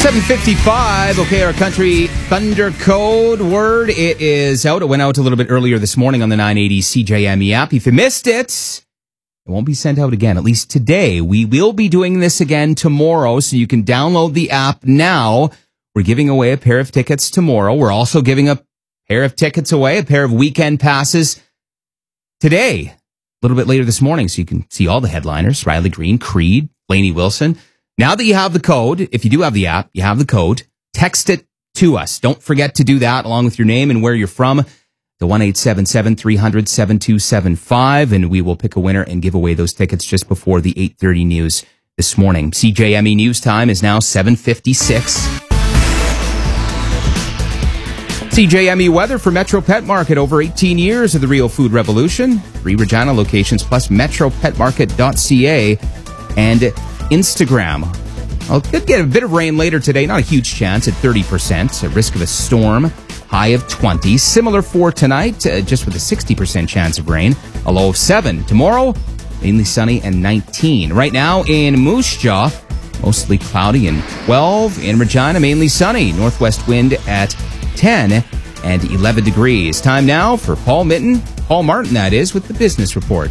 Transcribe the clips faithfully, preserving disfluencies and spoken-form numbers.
seven fifty-five, okay, our country thunder code word, it is out. It went out a little bit earlier this morning on the nine eighty C J M E app. If you missed it, it won't be sent out again, at least today. We will be doing this again tomorrow, so you can download the app now. We're giving away a pair of tickets tomorrow. We're also giving a pair of tickets away, a pair of weekend passes today, a little bit later this morning, so you can see all the headliners, Riley Green, Creed, Lainey Wilson. Now that you have the code, if you do have the app, you have the code, text it to us. Don't forget to do that along with your name and where you're from. The one eight seven seven, three hundred, seven two seven five, and we will pick a winner and give away those tickets just before the eight thirty news this morning. C J M E News Time is now seven fifty-six. C J M E weather for Metro Pet Market. Over eighteen years of the real food revolution. Three Regina locations plus metro pet market dot c a and Instagram. I'll get a bit of rain later today. Not a huge chance at thirty percent. At risk of a storm. High of twenty. Similar for tonight, uh, just with a sixty percent chance of rain. A low of seven. Tomorrow, mainly sunny and nineteen. Right now in Moose Jaw, mostly cloudy and twelve. In Regina, mainly sunny. Northwest wind at ten and eleven degrees. Time now for Paul Mitten, Paul Martin that is, with the Business Report.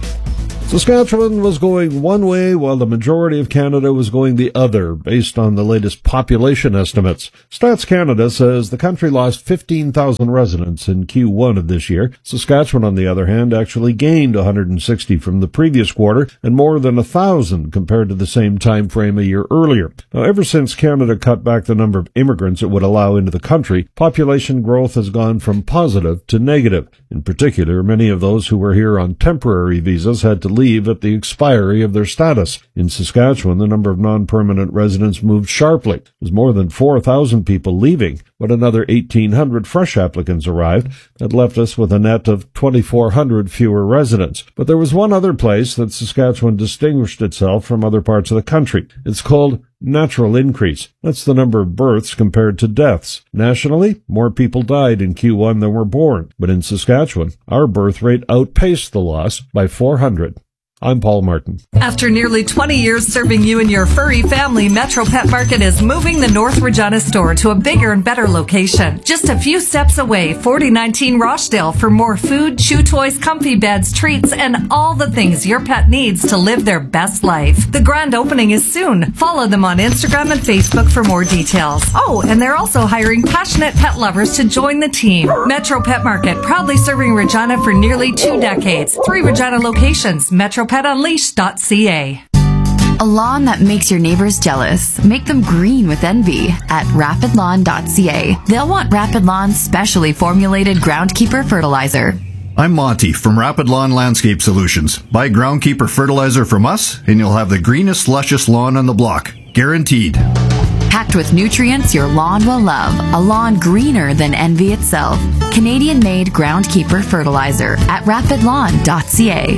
Saskatchewan was going one way while the majority of Canada was going the other, based on the latest population estimates. Stats Canada says the country lost fifteen thousand residents in Q one of this year. Saskatchewan, on the other hand, actually gained one hundred sixty from the previous quarter and more than one thousand compared to the same time frame a year earlier. Now, ever since Canada cut back the number of immigrants it would allow into the country, population growth has gone from positive to negative. In particular, many of those who were here on temporary visas had to leave leave at the expiry of their status. In Saskatchewan, the number of non-permanent residents moved sharply. There was more than four thousand people leaving, but another eighteen hundred fresh applicants arrived. That left us with a net of twenty-four hundred fewer residents. But there was one other place that Saskatchewan distinguished itself from other parts of the country. It's called natural increase. That's the number of births compared to deaths. Nationally, more people died in Q one than were born. But in Saskatchewan, our birth rate outpaced the loss by four hundred. I'm Paul Martin. After nearly twenty years serving you and your furry family, Metro Pet Market is moving the North Regina store to a bigger and better location. Just a few steps away, forty nineteen Rochdale, for more food, chew toys, comfy beds, treats, and all the things your pet needs to live their best life. The grand opening is soon. Follow them on Instagram and Facebook for more details. Oh, and they're also hiring passionate pet lovers to join the team. Metro Pet Market, proudly serving Regina for nearly two decades. Three Regina locations, metro pet unleashed dot c a. A lawn that makes your neighbors jealous. Make them green with envy at rapid lawn dot c a. They'll want Rapid Lawn's specially formulated Groundkeeper fertilizer. I'm Monty from Rapid Lawn Landscape Solutions. Buy Groundkeeper fertilizer from us, and you'll have the greenest, luscious lawn on the block. Guaranteed. Packed with nutrients your lawn will love. A lawn greener than envy itself. Canadian-made Groundkeeper fertilizer at rapid lawn dot c a.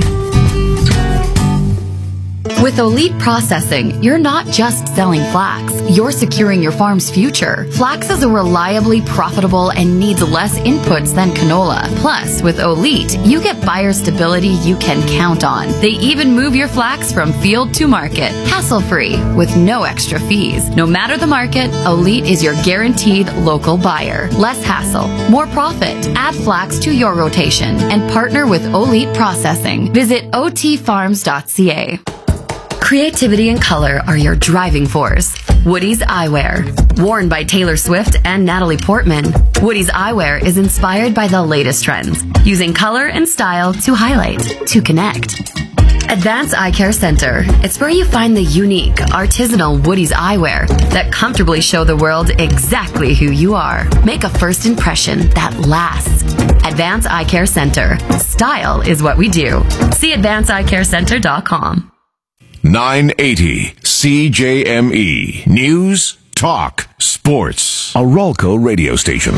With Olite Processing, you're not just selling flax, you're securing your farm's future. Flax is a reliably profitable and needs less inputs than canola. Plus, with Olite, you get buyer stability you can count on. They even move your flax from field to market, hassle-free, with no extra fees. No matter the market, Olite is your guaranteed local buyer. Less hassle, more profit. Add flax to your rotation and partner with Olite Processing. Visit o t farms dot c a. Creativity and color are your driving force. Woody's Eyewear. Worn by Taylor Swift and Natalie Portman, Woody's Eyewear is inspired by the latest trends, using color and style to highlight, to connect. Advance Eye Care Center. It's where you find the unique, artisanal Woody's Eyewear that comfortably show the world exactly who you are. Make a first impression that lasts. Advance Eye Care Center. Style is what we do. See advance eye care center dot com. nine eighty C J M E News, Talk, Sports. A Ralco radio station.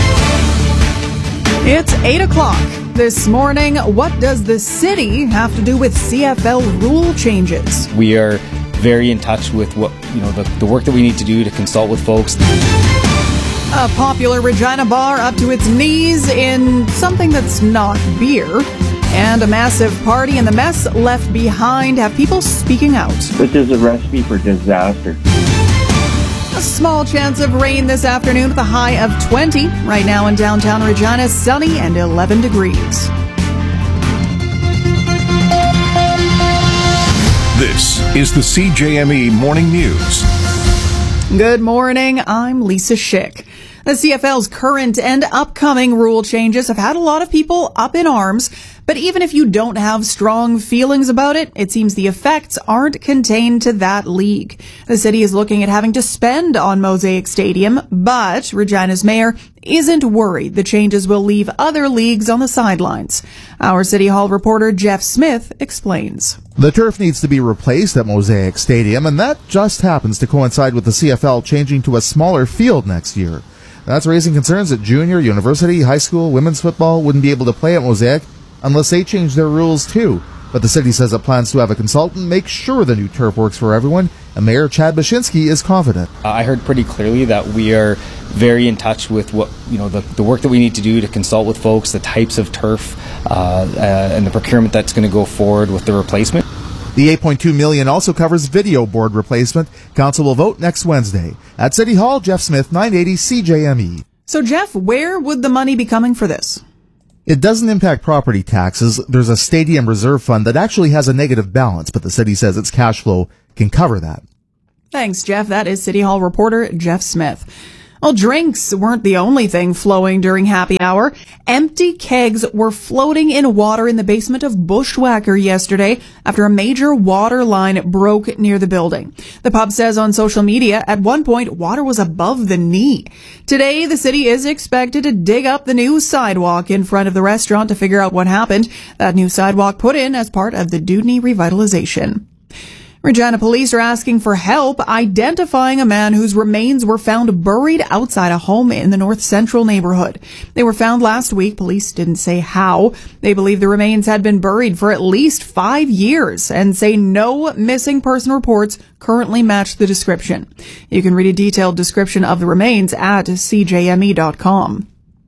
It's eight o'clock this morning. What does the city have to do with C F L rule changes? We are very in touch with what you know the, the work that we need to do to consult with folks. A popular Regina bar up to its knees in something that's not beer. And a massive party and the mess left behind have people speaking out. This is a recipe for disaster. A small chance of rain this afternoon with a high of twenty. Right now in downtown Regina, sunny and eleven degrees. This is the C J M E Morning News. Good morning, I'm Lisa Schick. The C F L's current and upcoming rule changes have had a lot of people up in arms, but even if you don't have strong feelings about it, it seems the effects aren't contained to that league. The city is looking at having to spend on Mosaic Stadium, but Regina's mayor isn't worried the changes will leave other leagues on the sidelines. Our City Hall reporter Jeff Smith explains. The turf needs to be replaced at Mosaic Stadium, and that just happens to coincide with the C F L changing to a smaller field next year. That's raising concerns that junior, university, high school, women's football wouldn't be able to play at Mosaic unless they change their rules too. But the city says it plans to have a consultant make sure the new turf works for everyone, and Mayor Chad Bashinsky is confident. Uh, I heard pretty clearly that we are very in touch with what you know the, the work that we need to do to consult with folks, the types of turf, uh, uh, and the procurement that's going to go forward with the replacement. The eight point two million dollars also covers video board replacement. Council will vote next Wednesday. At City Hall, Jeff Smith, nine eighty C J M E. So, Jeff, where would the money be coming for this? It doesn't impact property taxes. There's a stadium reserve fund that actually has a negative balance, but the city says its cash flow can cover that. Thanks, Jeff. That is City Hall reporter Jeff Smith. Well, drinks weren't the only thing flowing during happy hour. Empty kegs were floating in water in the basement of Bushwhacker yesterday after a major water line broke near the building. The pub says on social media at one point water was above the knee. Today, the city is expected to dig up the new sidewalk in front of the restaurant to figure out what happened. That new sidewalk put in as part of the Dewdney revitalization. Regina police are asking for help identifying a man whose remains were found buried outside a home in the North Central neighborhood. They were found last week. Police didn't say how. They believe the remains had been buried for at least five years and say no missing person reports currently match the description. You can read a detailed description of the remains at C J M E dot com.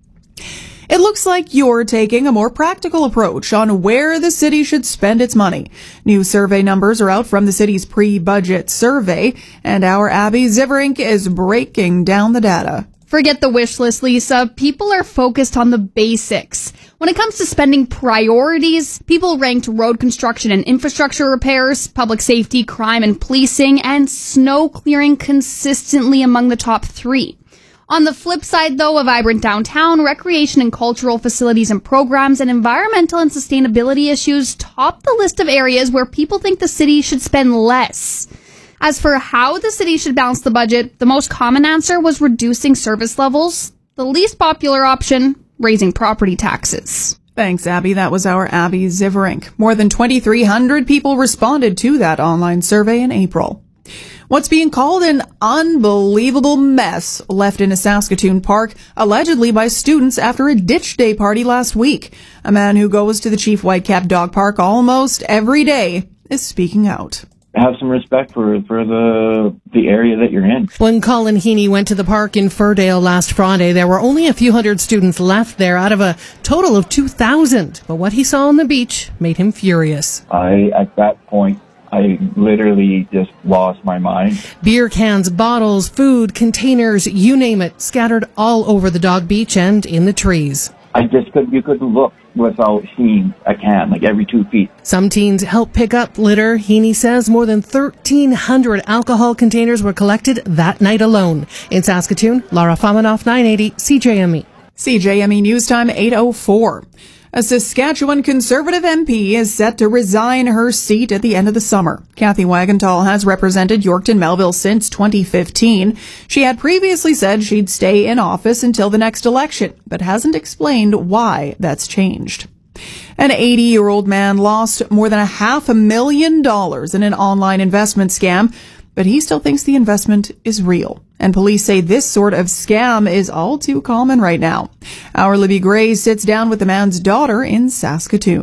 It looks like you're taking a more practical approach on where the city should spend its money. New survey numbers are out from the city's pre-budget survey, and our Abby Ziverink is breaking down the data. Forget the wish list, Lisa. People are focused on the basics. When it comes to spending priorities, people ranked road construction and infrastructure repairs, public safety, crime and policing, and snow clearing consistently among the top three. On the flip side, though, a vibrant downtown, recreation and cultural facilities and programs, and environmental and sustainability issues top the list of areas where people think the city should spend less. As for how the city should balance the budget, the most common answer was reducing service levels. The least popular option, raising property taxes. Thanks, Abby. That was our Abby Ziverink. More than twenty-three hundred people responded to that online survey in April. What's being called an unbelievable mess left in a Saskatoon park, allegedly by students after a ditch day party last week. A man who goes to the Chief Whitecap Dog Park almost every day is speaking out. Have some respect for for the the area that you're in. When Colin Heaney went to the park in Firdale last Friday, there were only a few hundred students left there out of a total of two thousand. But what he saw on the beach made him furious. I, at that point, I literally just lost my mind. Beer cans, bottles, food, containers, you name it, scattered all over the dog beach and in the trees. I just could you couldn't look without seeing a can, like every two feet. Some teens helped pick up litter. Heaney says more than thirteen hundred alcohol containers were collected that night alone. In Saskatoon, Laura Famanoff, nine eighty C J M E. C J M E News Time, eight oh four. A Saskatchewan Conservative M P is set to resign her seat at the end of the summer. Kathy Wagenthal has represented Yorkton Melville since twenty fifteen. She had previously said she'd stay in office until the next election, but hasn't explained why that's changed. An eighty-year-old man lost more than a half a million dollars in an online investment scam, but he still thinks the investment is real. And police say this sort of scam is all too common right now. Our Libby Gray sits down with the man's daughter in Saskatoon.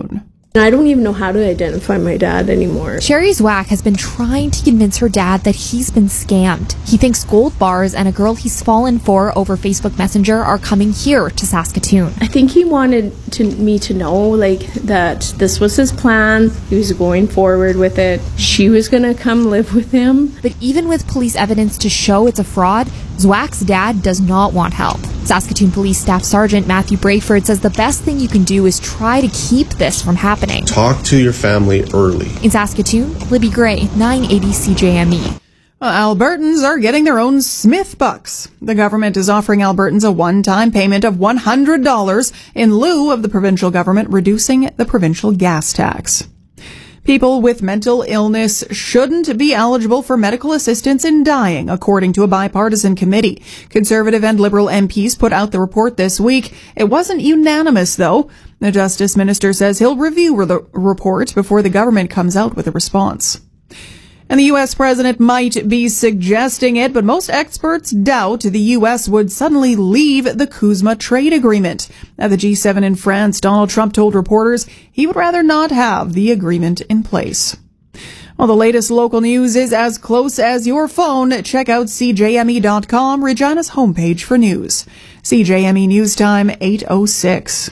I don't even know how to identify my dad anymore. Sherry Zwack has been trying to convince her dad that he's been scammed. He thinks gold bars and a girl he's fallen for over Facebook Messenger are coming here to Saskatoon. I think he wanted to, me to know, like, that this was his plan. He was going forward with it. She was going to come live with him. But even with police evidence to show it's a fraud, Zwack's dad does not want help. Saskatoon Police Staff Sergeant Matthew Brayford says the best thing you can do is try to keep this from happening. Talk to your family early. In Saskatoon, Libby Gray, nine eighty C J M E. Well, Albertans are getting their own Smith Bucks. The government is offering Albertans a one-time payment of one hundred dollars in lieu of the provincial government reducing the provincial gas tax. People with mental illness shouldn't be eligible for medical assistance in dying, according to a bipartisan committee. Conservative and Liberal M Ps put out the report this week. It wasn't unanimous, though. The Justice Minister says he'll review the report before the government comes out with a response. And the U S president might be suggesting it, but most experts doubt the U S would suddenly leave the CUSMA trade agreement. At the G seven in France, Donald Trump told reporters he would rather not have the agreement in place. Well, the latest local news is as close as your phone. Check out C J M E dot com, Regina's homepage for news. C J M E News Time, eight oh six.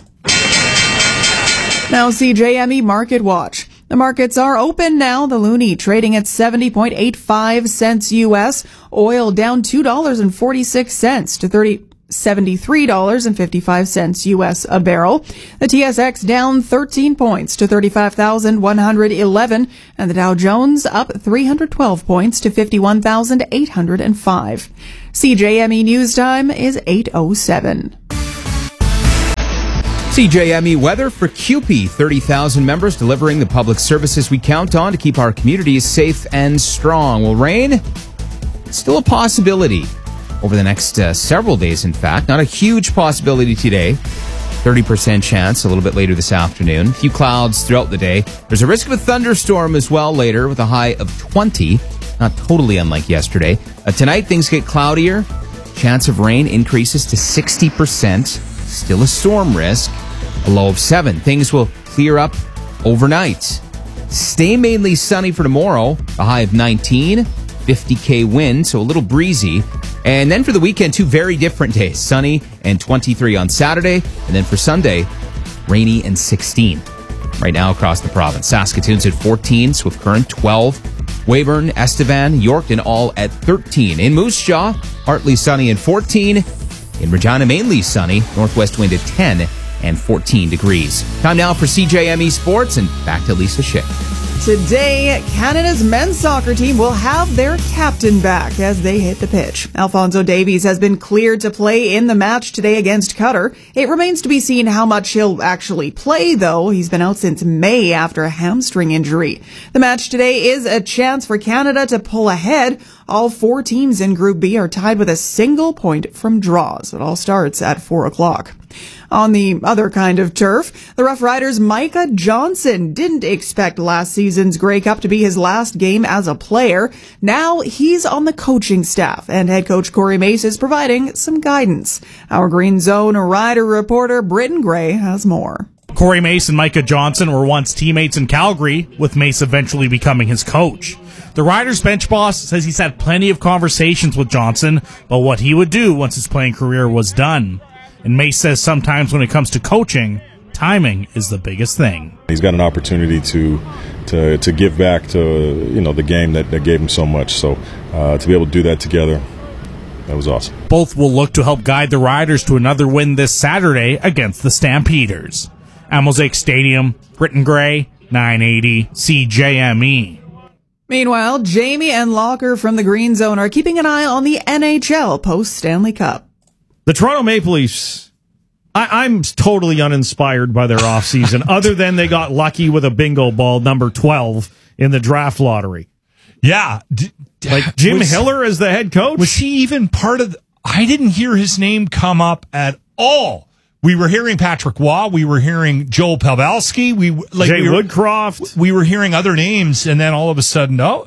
Now, C J M E Market Watch. The markets are open now. The loonie trading at seventy point eight five cents U S. Oil down two dollars and forty-six cents to thirty seventy-three dollars and fifty-five cents U S a barrel. The T S X down thirteen points to thirty-five thousand one hundred eleven, and the Dow Jones up three hundred twelve points to fifty-one thousand eight hundred five. C J M E News Time is eight oh seven. C J M E weather for C U P E. thirty thousand members delivering the public services we count on to keep our communities safe and strong. Will rain? Still a possibility over the next uh, several days, in fact. Not a huge possibility today. thirty percent chance a little bit later this afternoon. A few clouds throughout the day. There's a risk of a thunderstorm as well later with a high of twenty. Not totally unlike yesterday. Uh, tonight, things get cloudier. Chance of rain increases to sixty percent. Still a storm risk. A low of seven. Things will clear up overnight. Stay mainly sunny for tomorrow. A high of nineteen. fifty K wind, so a little breezy. And then for the weekend, two very different days. Sunny and twenty-three on Saturday. And then for Sunday, rainy and sixteen. Right now across the province. Saskatoon's at fourteen. Swift Current, twelve. Weyburn, Estevan, Yorkton all at thirteen. In Moose Jaw, partly sunny and fourteen. In Regina, mainly sunny. Northwest wind at ten and fourteen degrees. Time now for C J M E Sports, and back to Lisa Schick. Today, Canada's men's soccer team will have their captain back as they hit the pitch. Alphonso Davies has been cleared to play in the match today against Qatar. It remains to be seen how much he'll actually play, though. He's been out since May after a hamstring injury. The match today is a chance for Canada to pull ahead. All four teams in Group B are tied with a single point from draws. It all starts at four o'clock. On the other kind of turf, the Rough Riders' Micah Johnson didn't expect last season's Grey Cup to be his last game as a player. Now he's on the coaching staff, and head coach Corey Mace is providing some guidance. Our Green Zone Rider reporter Britton Gray has more. Corey Mace and Micah Johnson were once teammates in Calgary, with Mace eventually becoming his coach. The Riders' bench boss says he's had plenty of conversations with Johnson about what he would do once his playing career was done. And Mace says sometimes when it comes to coaching, timing is the biggest thing. He's got an opportunity to to, to give back to you know the game that, that gave him so much. So uh, to be able to do that together, that was awesome. Both will look to help guide the Riders to another win this Saturday against the Stampeders. At Mosaic Stadium, Britton Gray, nine eighty C J M E. Meanwhile, Jamie and Locker from the Green Zone are keeping an eye on the N H L post-Stanley Cup. The Toronto Maple Leafs, I, I'm totally uninspired by their offseason, other than they got lucky with a bingo ball, number twelve, in the draft lottery. Yeah. D- like Jim was, Hiller as the head coach? Was he even part of the, I didn't hear his name come up at all. We were hearing Patrick Waugh. We were hearing Joel Pavelski. We like Jay we were, Woodcroft. We were hearing other names, and then all of a sudden, oh,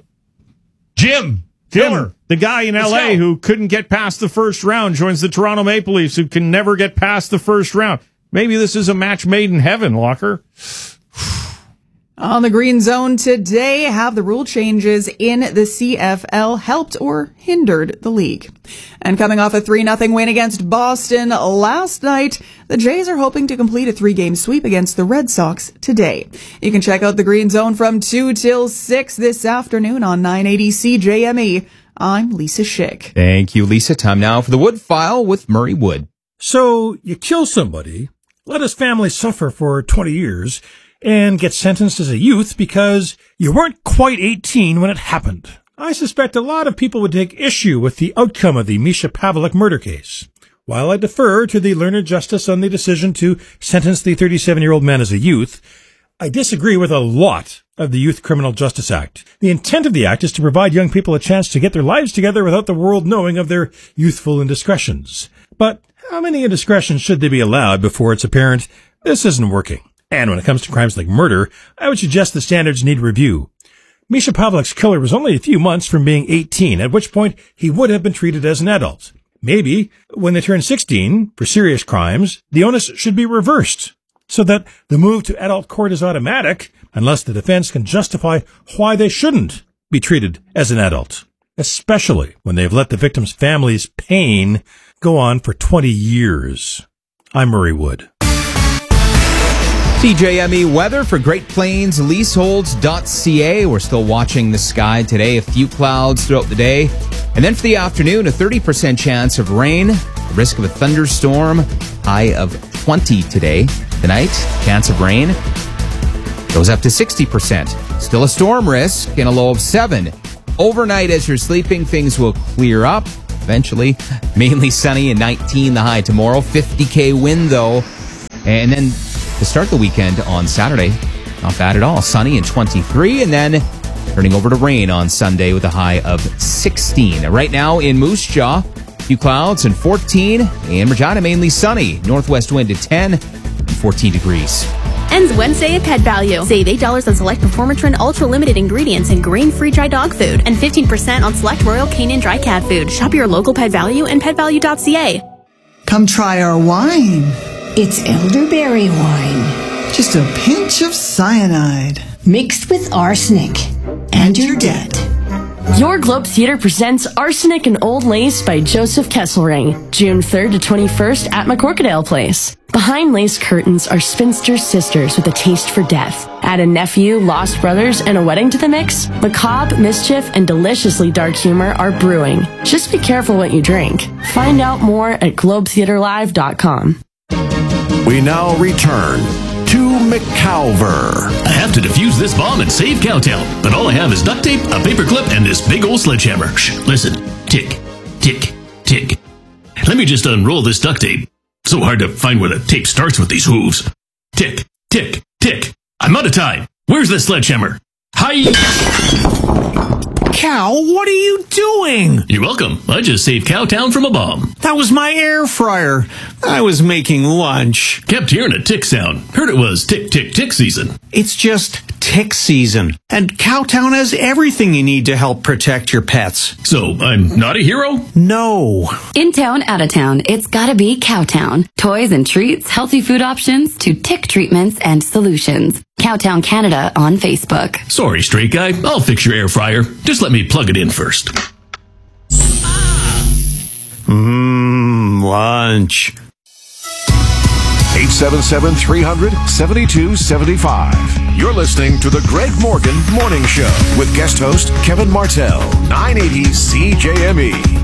Jim. Jim, Hiller. the guy in L A who couldn't get past the first round, joins the Toronto Maple Leafs, who can never get past the first round. Maybe this is a match made in heaven, Locker. On the Green Zone today, have the rule changes in the C F L helped or hindered the league? And coming off a three nothing win against Boston last night, the Jays are hoping to complete a three-game sweep against the Red Sox today. You can check out the Green Zone from two till six this afternoon on nine eighty C J M E. I'm Lisa Schick. Thank you, Lisa. Time now for the Wood File with Murray Wood. So, you kill somebody, let his family suffer for twenty years, and get sentenced as a youth because you weren't quite eighteen when it happened. I suspect a lot of people would take issue with the outcome of the Misha Pavlik murder case. While I defer to the learned justice on the decision to sentence the thirty-seven-year-old man as a youth, I disagree with a lot of the Youth Criminal Justice Act. The intent of the act is to provide young people a chance to get their lives together without the world knowing of their youthful indiscretions. But how many indiscretions should they be allowed before it's apparent this isn't working? And when it comes to crimes like murder, I would suggest the standards need review. Misha Pavlik's killer was only a few months from being eighteen, at which point he would have been treated as an adult. Maybe, when they turn sixteen, for serious crimes, the onus should be reversed, so that the move to adult court is automatic, unless the defense can justify why they shouldn't be treated as an adult, especially when they've let the victim's family's pain go on for twenty years. I'm Murray Wood. C J M E weather for Great Plains Leaseholds dot C A. We're still watching the sky today. A few clouds throughout the day. And then for the afternoon, a thirty percent chance of rain. The risk of a thunderstorm. High of twenty today. Tonight, chance of rain goes up to sixty percent. Still a storm risk and a low of seven. Overnight, as you're sleeping, things will clear up. Eventually, mainly sunny and nineteen the high tomorrow. fifty K wind, though. And then to start the weekend on Saturday, not bad at all. Sunny and twenty-three, and then turning over to rain on Sunday with a high of sixteen. Right now in Moose Jaw, a few clouds and fourteen. In Regina, mainly sunny. Northwest wind at ten and fourteen degrees. Ends Wednesday at Pet Value. Save eight dollars on select Performatrin Ultra Limited ingredients and grain-free dry dog food, and fifteen percent on select Royal Canin dry cat food. Shop your local Pet Value and pet value dot c a. Come try our wine. It's elderberry wine. Just a pinch of cyanide. Mixed with arsenic. And you're dead. Your Globe Theater presents Arsenic and Old Lace by Joseph Kesselring, June third to twenty-first at McCorkadale Place. Behind lace curtains are spinster sisters with a taste for death. Add a nephew, lost brothers, and a wedding to the mix? Macabre, mischief, and deliciously dark humor are brewing. Just be careful what you drink. Find out more at globe theater live dot com. We now return to McCalver. I have to defuse this bomb and save Cowtown, but all I have is duct tape, a paperclip, and this big old sledgehammer. Shh, listen. Tick, tick, tick. Let me just unroll this duct tape. So hard to find where the tape starts with these hooves. Tick, tick, tick. I'm out of time. Where's the sledgehammer? Hi! Cal, what are you doing? You're welcome. I just saved Cowtown from a bomb. That was my air fryer. I was making lunch. Kept hearing a tick sound. Heard it was tick, tick, tick season. It's just tick season. And Cowtown has everything you need to help protect your pets. So, I'm not a hero? No. In town, out of town, it's gotta be Cowtown. Toys and treats, healthy food options, to tick treatments and solutions. Cowtown Canada on Facebook. Sorry, straight guy. I'll fix your air fryer. Just let me plug it in first. Mmm, lunch. eight seven seven, three hundred, seventy-two seventy-five. You're listening to the Greg Morgan Morning Show with guest host Kevin Martell, nine eighty C J M E.